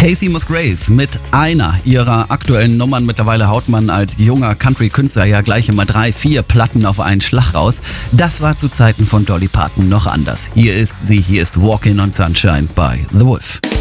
Casey Musgraves mit einer ihrer aktuellen Nummern. Mittlerweile haut man als junger Country-Künstler ja gleich immer 3, 4 Platten auf einen Schlag raus. Das war zu Zeiten von Dolly Parton noch anders. Hier ist sie, hier ist Walking on Sunshine bei The Wolf.